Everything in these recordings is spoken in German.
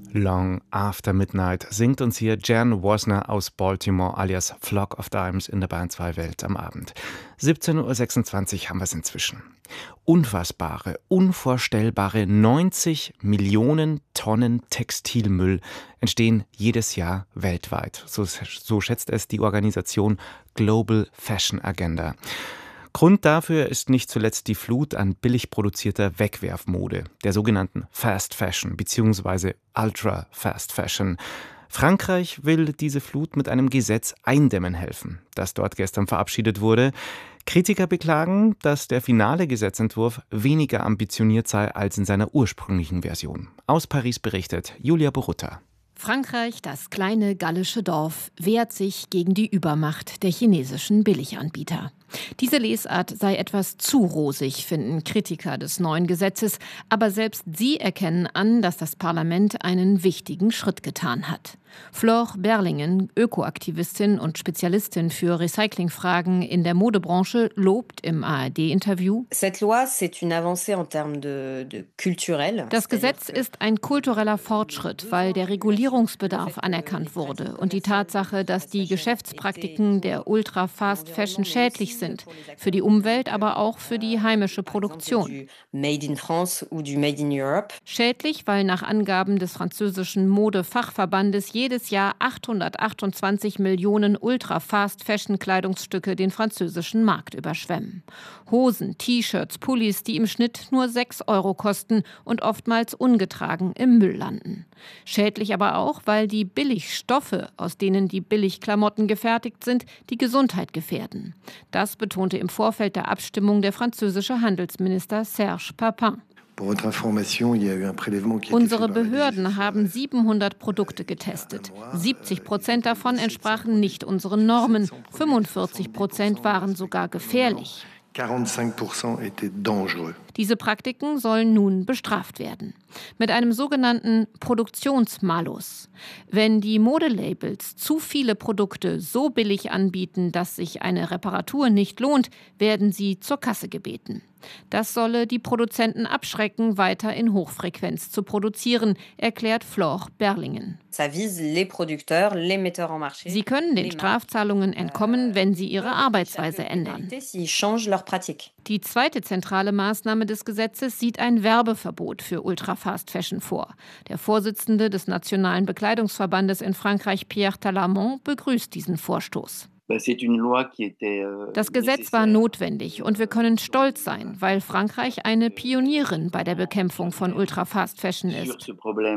Long After Midnight singt uns hier Jan Wozner aus Baltimore alias Flock of Dimes in der Bayern 2 Welt am Abend. 17.26 Uhr haben wir es inzwischen. Unfassbare, unvorstellbare 90 Millionen Tonnen Textilmüll entstehen jedes Jahr weltweit. So schätzt es die Organisation Global Fashion Agenda. Grund dafür ist nicht zuletzt die Flut an billig produzierter Wegwerfmode, der sogenannten Fast Fashion bzw. Ultra Fast Fashion. Frankreich will diese Flut mit einem Gesetz eindämmen helfen, das dort gestern verabschiedet wurde. Kritiker beklagen, dass der finale Gesetzentwurf weniger ambitioniert sei als in seiner ursprünglichen Version. Aus Paris berichtet Julia Borutta. Frankreich, das kleine gallische Dorf, wehrt sich gegen die Übermacht der chinesischen Billiganbieter. Diese Lesart sei etwas zu rosig, finden Kritiker des neuen Gesetzes. Aber selbst sie erkennen an, dass das Parlament einen wichtigen Schritt getan hat. Flore Berlingen, Ökoaktivistin und Spezialistin für Recyclingfragen in der Modebranche, lobt im ARD-Interview: Das Gesetz ist ein kultureller Fortschritt, weil der Regulierungsbedarf anerkannt wurde und die Tatsache, dass die Geschäftspraktiken der Ultra-Fast-Fashion schädlich sind, für die Umwelt, aber auch für die heimische Produktion. Schädlich, weil nach Angaben des französischen Modefachverbandes jedes Jahr 828 Millionen Ultra-Fast-Fashion-Kleidungsstücke den französischen Markt überschwemmen. Hosen, T-Shirts, Pullis, die im Schnitt nur 6 € kosten und oftmals ungetragen im Müll landen. Schädlich aber auch, weil die Billigstoffe, aus denen die Billigklamotten gefertigt sind, die Gesundheit gefährden. Das betonte im Vorfeld der Abstimmung der französische Handelsminister Serge Papin. Unsere Behörden haben 700 Produkte getestet. 70% davon entsprachen nicht unseren Normen. 45% waren sogar gefährlich. 45% étaient dangereux. Diese Praktiken sollen nun bestraft werden. Mit einem sogenannten Produktionsmalus. Wenn die Modelabels zu viele Produkte so billig anbieten, dass sich eine Reparatur nicht lohnt, werden sie zur Kasse gebeten. Das solle die Produzenten abschrecken, weiter in Hochfrequenz zu produzieren, erklärt Flore Berlingen. Sie können den Strafzahlungen entkommen, wenn sie ihre Arbeitsweise ändern. Die zweite zentrale Maßnahme des Gesetzes sieht ein Werbeverbot für Ultra-Fast-Fashion vor. Der Vorsitzende des Nationalen Bekleidungsverbandes in Frankreich, Pierre Talamont, begrüßt diesen Vorstoß. Das Gesetz war notwendig und wir können stolz sein, weil Frankreich eine Pionierin bei der Bekämpfung von Ultra-Fast-Fashion ist.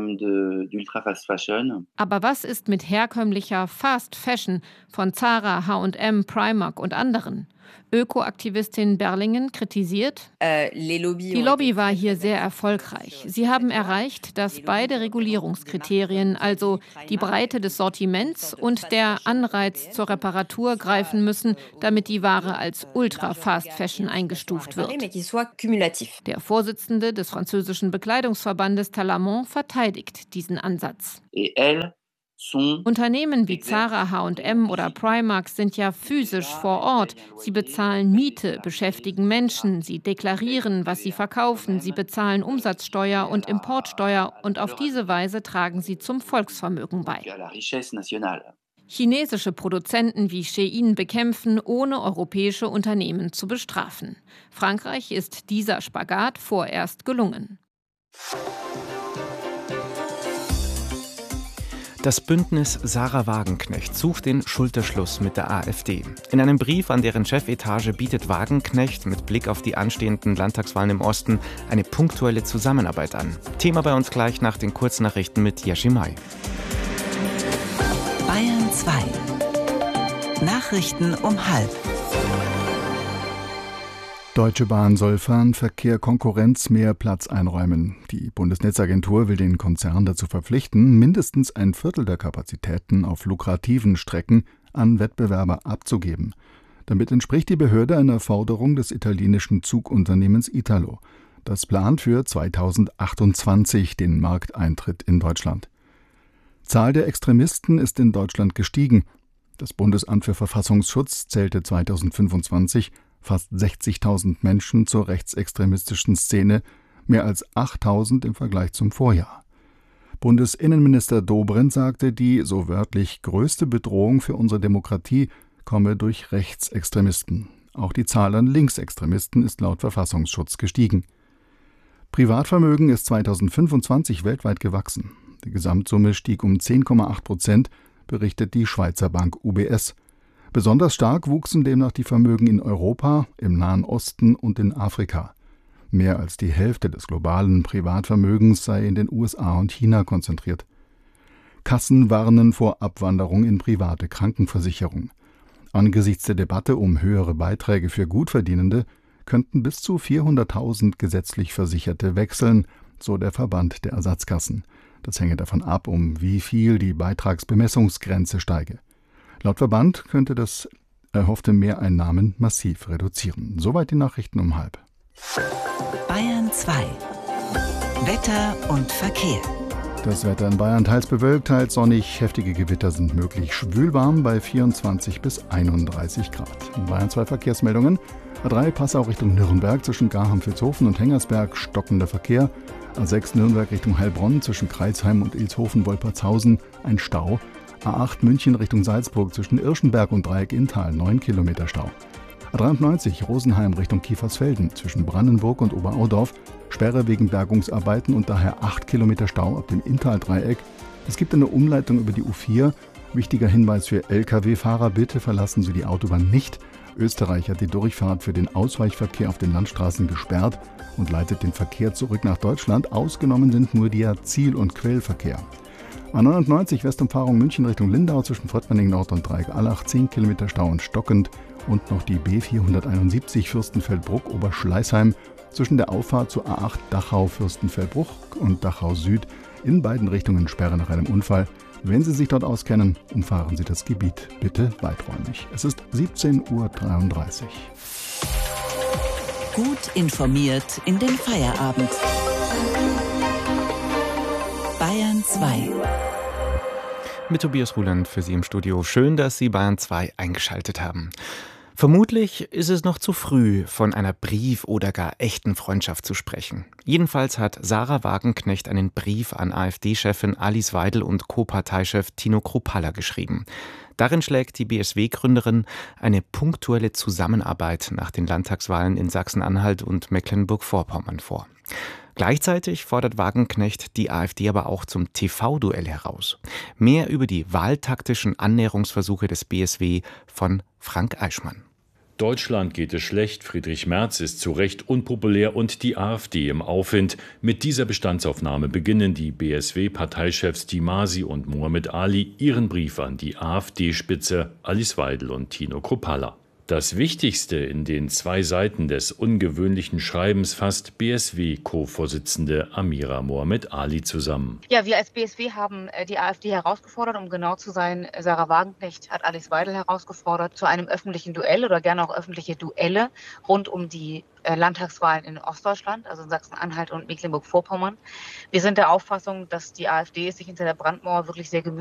Aber was ist mit herkömmlicher Fast-Fashion von Zara, H&M, Primark und anderen? Ökoaktivistin Berlingen kritisiert: Die Lobby war hier sehr erfolgreich. Sie haben erreicht, dass beide Regulierungskriterien, also die Breite des Sortiments und der Anreiz zur Reparatur, greifen müssen, damit die Ware als Ultra-Fast-Fashion eingestuft wird. Der Vorsitzende des französischen Bekleidungsverbandes Talamont verteidigt diesen Ansatz. Unternehmen wie Zara, H&M oder Primark sind ja physisch vor Ort. Sie bezahlen Miete, beschäftigen Menschen, sie deklarieren, was sie verkaufen, sie bezahlen Umsatzsteuer und Importsteuer und auf diese Weise tragen sie zum Volksvermögen bei. Chinesische Produzenten wie Shein bekämpfen, ohne europäische Unternehmen zu bestrafen. Frankreich ist dieser Spagat vorerst gelungen. Das Bündnis Sarah Wagenknecht sucht den Schulterschluss mit der AfD. In einem Brief an deren Chefetage bietet Wagenknecht mit Blick auf die anstehenden Landtagswahlen im Osten eine punktuelle Zusammenarbeit an. Thema bei uns gleich nach den Kurznachrichten mit Yashimai. Bayern 2. Nachrichten um 12:30. Deutsche Bahn soll Fernverkehr Konkurrenz mehr Platz einräumen. Die Bundesnetzagentur will den Konzern dazu verpflichten, mindestens ein Viertel der Kapazitäten auf lukrativen Strecken an Wettbewerber abzugeben. Damit entspricht die Behörde einer Forderung des italienischen Zugunternehmens Italo. Das plant für 2028 den Markteintritt in Deutschland. Zahl der Extremisten ist in Deutschland gestiegen. Das Bundesamt für Verfassungsschutz zählte 2025 fast 60.000 Menschen zur rechtsextremistischen Szene, mehr als 8.000 im Vergleich zum Vorjahr. Bundesinnenminister Dobrindt sagte, die, so wörtlich, größte Bedrohung für unsere Demokratie komme durch Rechtsextremisten. Auch die Zahl an Linksextremisten ist laut Verfassungsschutz gestiegen. Privatvermögen ist 2025 weltweit gewachsen. Die Gesamtsumme stieg um 10,8%, berichtet die Schweizer Bank UBS. Besonders stark wuchsen demnach die Vermögen in Europa, im Nahen Osten und in Afrika. Mehr als die Hälfte des globalen Privatvermögens sei in den USA und China konzentriert. Kassen warnen vor Abwanderung in private Krankenversicherung. Angesichts der Debatte um höhere Beiträge für Gutverdienende könnten bis zu 400.000 gesetzlich Versicherte wechseln, so der Verband der Ersatzkassen. Das hänge davon ab, um wie viel die Beitragsbemessungsgrenze steige. Laut Verband könnte das erhoffte Mehreinnahmen massiv reduzieren. Soweit die Nachrichten um 12:30. Bayern 2. Wetter und Verkehr. Das Wetter in Bayern teils bewölkt, teils sonnig. Heftige Gewitter sind möglich. Schwülwarm bei 24 bis 31 Grad. In Bayern 2 Verkehrsmeldungen. A3 Passau Richtung Nürnberg zwischen Garcham-Vilshofen und Hengersberg stockender Verkehr. A6 Nürnberg Richtung Heilbronn zwischen Kreisheim und Ilshofen-Wolpertshausen ein Stau. A8 München Richtung Salzburg zwischen Irschenberg und Dreieck-Inntal 9 Kilometer Stau. A93 Rosenheim Richtung Kiefersfelden zwischen Brandenburg und Oberaudorf. Sperre wegen Bergungsarbeiten und daher 8 Kilometer Stau ab dem Inntal-Dreieck. Es gibt eine Umleitung über die U4. Wichtiger Hinweis für Lkw-Fahrer, bitte verlassen Sie die Autobahn nicht. Österreich hat die Durchfahrt für den Ausweichverkehr auf den Landstraßen gesperrt und leitet den Verkehr zurück nach Deutschland. Ausgenommen sind nur der Ziel- und Quellverkehr. A99 Westumfahrung München Richtung Lindau zwischen Fröttmanning Nord und Dreieck-Allach 10 Kilometer Stau und stockend. Und noch die B471 Fürstenfeldbruck Oberschleißheim zwischen der Auffahrt zur A8 Dachau-Fürstenfeldbruch und Dachau Süd in beiden Richtungen Sperre nach einem Unfall. Wenn Sie sich dort auskennen, umfahren Sie das Gebiet bitte weiträumig. Es ist 17:33 Uhr. Gut informiert in den Feierabend. Bayern 2. Mit Tobias Ruland für Sie im Studio. Schön, dass Sie Bayern 2 eingeschaltet haben. Vermutlich ist es noch zu früh, von einer Brief- oder gar echten Freundschaft zu sprechen. Jedenfalls hat Sarah Wagenknecht einen Brief an AfD-Chefin Alice Weidel und Co-Parteichef Tino Kruppalla geschrieben. Darin schlägt die BSW-Gründerin eine punktuelle Zusammenarbeit nach den Landtagswahlen in Sachsen-Anhalt und Mecklenburg-Vorpommern vor. Gleichzeitig fordert Wagenknecht die AfD aber auch zum TV-Duell heraus. Mehr über die wahltaktischen Annäherungsversuche des BSW von Frank Eichmann. Deutschland geht es schlecht, Friedrich Merz ist zu Recht unpopulär und die AfD im Aufwind. Mit dieser Bestandsaufnahme beginnen die BSW-Parteichefs Dimasi und Mohammed Ali ihren Brief an die AfD-Spitze Alice Weidel und Tino Kruppalla. Das Wichtigste in den 2 Seiten des ungewöhnlichen Schreibens fasst BSW-Co-Vorsitzende Amira Mohammed Ali zusammen. Ja, wir als BSW haben die AfD herausgefordert, um genau zu sein. Sarah Wagenknecht hat Alice Weidel herausgefordert zu einem öffentlichen Duell oder gerne auch öffentliche Duelle rund um die Landtagswahlen in Ostdeutschland, also in Sachsen-Anhalt und Mecklenburg-Vorpommern. Wir sind der Auffassung, dass die AfD sich hinter der Brandmauer wirklich sehr gemütlich